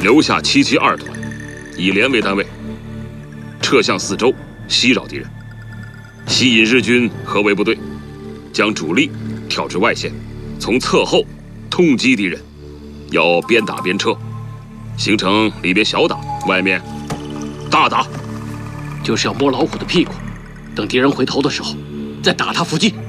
留下7骑2团，以连为单位，撤向四周，袭扰敌人，吸引日军合围部队，将主力调至外线，从侧后痛击敌人，要边打边撤，形成里边小打，外面大打， 就是要摸老虎的屁股，等敌人回头的时候，再打他伏击。